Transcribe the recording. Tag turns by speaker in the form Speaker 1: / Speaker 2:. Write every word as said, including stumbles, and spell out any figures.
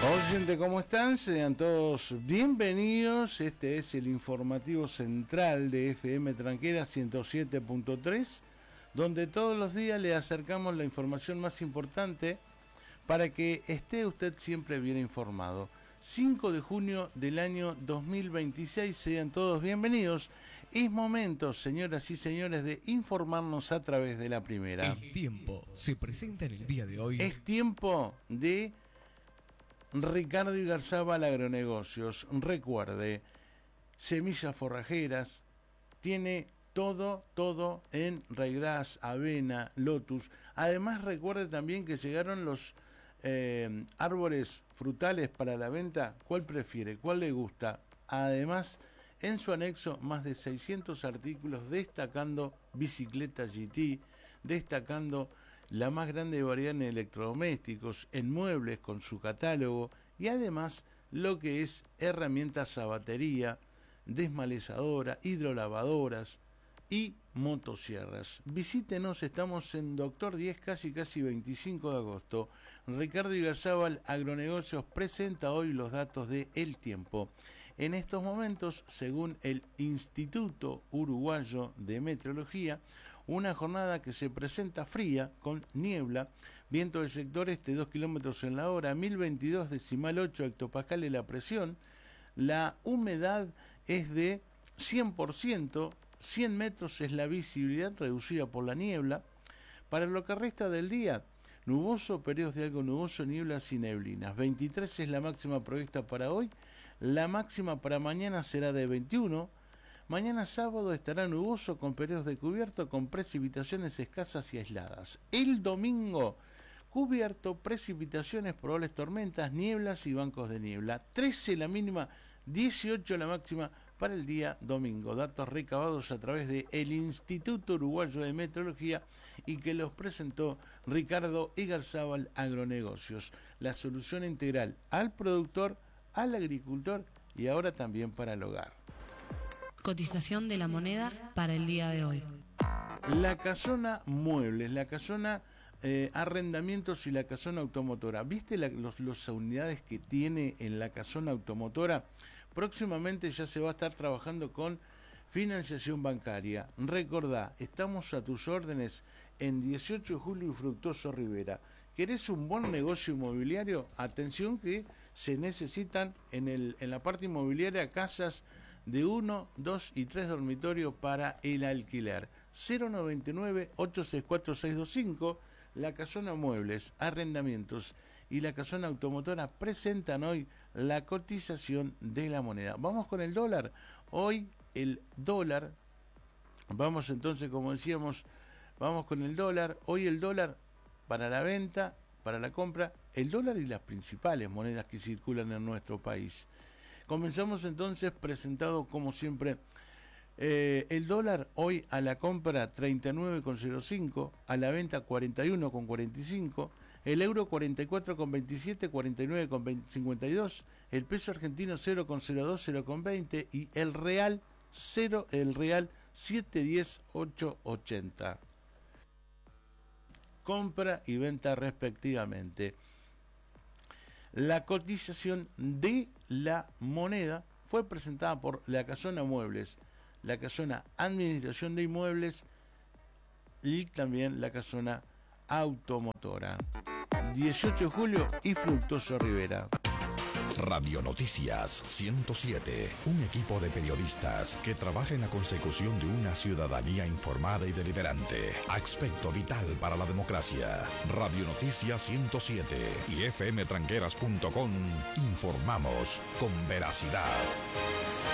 Speaker 1: Oyente, ¿cómo están? Sean todos bienvenidos. Este es el informativo central de F M Tranquera ciento siete punto tres, donde todos los días le acercamos la información más importante para que esté usted siempre bien informado. cinco de junio del año dos mil veintiséis, sean todos bienvenidos. Es momento, señoras y señores, de informarnos a través de la primera.
Speaker 2: El tiempo se presenta en el día de hoy.
Speaker 1: Es tiempo de Ricardo Igarzábal Agronegocios. Recuerde, semillas forrajeras, tiene todo, todo en Raigras, avena, lotus. Además, recuerde también que llegaron los eh, árboles frutales para la venta. ¿Cuál prefiere? ¿Cuál le gusta? Además, en su anexo, más de seiscientos artículos destacando bicicletas G T, destacando la más grande variedad en electrodomésticos, en muebles con su catálogo y además lo que es herramientas a batería, desmalezadora, hidrolavadoras y motosierras. Visítenos, estamos en Doctor diez, casi casi veinticinco de agosto. Ricardo Igarzábal Agronegocios presenta hoy los datos de El Tiempo. En estos momentos, según el Instituto Uruguayo de Meteorología, una jornada que se presenta fría, con niebla, viento del sector este dos kilómetros en la hora, mil veintidós decimal ocho hectopascales la presión, la humedad es de cien por ciento, cien metros es la visibilidad reducida por la niebla. Para lo que resta del día, nuboso, periodos de algo nuboso, nieblas y neblinas. veintitrés es la máxima prevista para hoy, la máxima para mañana será de veintiuno. Mañana sábado estará nuboso con periodos de cubierto con precipitaciones escasas y aisladas. El domingo, cubierto, precipitaciones, probables tormentas, nieblas y bancos de niebla. trece la mínima, dieciocho la máxima para el día domingo. Datos recabados a través de el Instituto Uruguayo de Meteorología y que los presentó Ricardo Igarzábal Agronegocios. La solución integral al productor, al agricultor y ahora también para el hogar.
Speaker 3: Cotización de la moneda para el día de hoy.
Speaker 1: La casona muebles, la casona eh, arrendamientos y la casona automotora. ¿Viste la, los, las unidades que tiene en la casona automotora? Próximamente ya se va a estar trabajando con financiación bancaria. Recordá, estamos a tus órdenes en dieciocho de julio y Fructuoso Rivera. ¿Querés un buen negocio inmobiliario? Atención que se necesitan en, el, en la parte inmobiliaria casas de uno, dos y tres dormitorios para el alquiler. cero noventa y nueve, ochocientos sesenta y cuatro, seiscientos veinticinco, la casona muebles, arrendamientos y la casona automotora presentan hoy la cotización de la moneda. Vamos con el dólar. Hoy el dólar, vamos entonces como decíamos, vamos con el dólar. Hoy el dólar para la venta, para la compra, el dólar y las principales monedas que circulan en nuestro país. Comenzamos entonces presentado como siempre eh, el dólar hoy a la compra treinta y nueve con cero cinco, a la venta cuarenta y uno con cuarenta y cinco, el euro cuarenta y cuatro con veintisiete, cuarenta y nueve con cincuenta y dos, el peso argentino cero con cero dos, cero con veinte y el real cero, el real siete diez, ocho ochenta. Compra y venta respectivamente. La cotización de la moneda fue presentada por la Casona Muebles, la Casona Administración de Inmuebles y también la Casona Automotora. dieciocho de julio y Fructuoso Rivera.
Speaker 4: Radio Noticias ciento siete, un equipo de periodistas que trabaja en la consecución de una ciudadanía informada y deliberante, aspecto vital para la democracia. Radio Noticias ciento siete y f m tranqueras punto com informamos con veracidad.